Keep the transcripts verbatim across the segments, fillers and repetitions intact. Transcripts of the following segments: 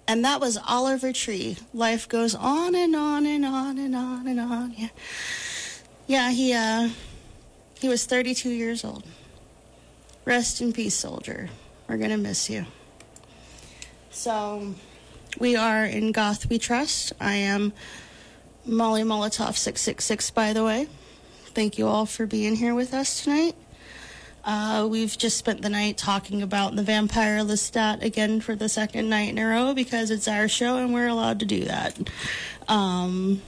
And that was Oliver Tree. Life goes on and on and on and on and on. Yeah, yeah. He uh, he was thirty-two years old. Rest in peace, soldier. We're gonna miss you. So, we are in Goth We Trust. I am Molly Molotov six six six, by the way. Thank you all for being here with us tonight. Uh, we've just spent the night talking about the Vampire Lestat again for the second night in a row because it's our show and we're allowed to do that. Um,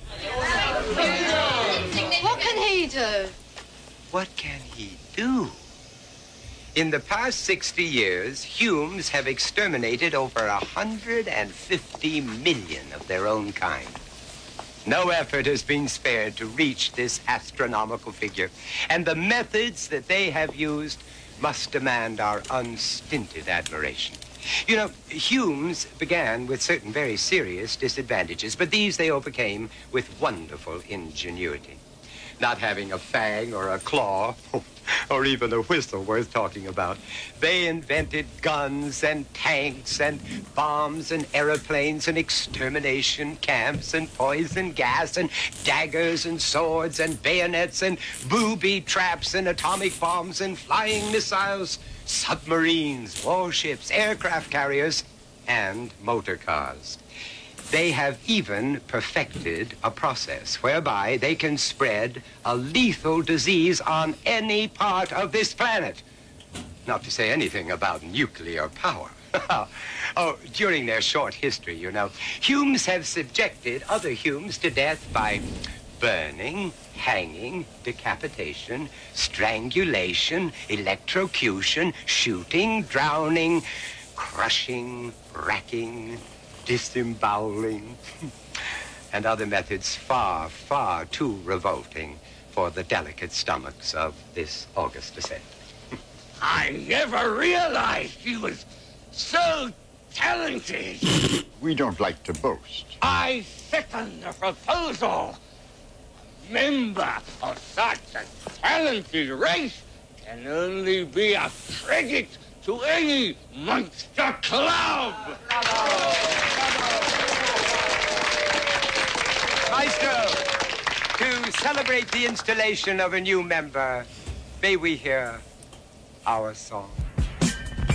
what can he do? What can he do? In the past sixty years, Humes have exterminated over one hundred fifty million of their own kind. No effort has been spared to reach this astronomical figure, and the methods that they have used must demand our unstinted admiration. You know, Humes began with certain very serious disadvantages, but these they overcame with wonderful ingenuity. Not having a fang or a claw, or even a whistle worth talking about, they invented guns and tanks and bombs and aeroplanes and extermination camps and poison gas and daggers and swords and bayonets and booby traps and atomic bombs and flying missiles, submarines, warships, aircraft carriers, and motor cars. They have even perfected a process whereby they can spread a lethal disease on any part of this planet. Not to say anything about nuclear power. Oh, during their short history, you know, Humes have subjected other Humes to death by burning, hanging, decapitation, strangulation, electrocution, shooting, drowning, crushing, racking, disemboweling, and other methods far, far too revolting for the delicate stomachs of this august assembly. I never realized he was so talented. We don't like to boast. I second the proposal. A member of such a talented race can only be a credit to any monster club. Maestro, to celebrate the installation of a new member, may we hear our song?